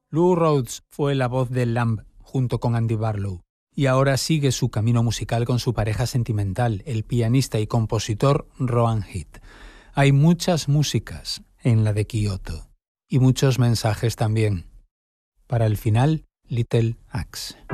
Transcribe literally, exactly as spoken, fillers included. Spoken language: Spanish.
Lou Rhodes fue la voz de Lamb junto con Andy Barlow y ahora sigue su camino musical con su pareja sentimental, el pianista y compositor Rowan Heath. Hay muchas músicas en la de Kyoto y muchos mensajes también. Para el final, Little Axe.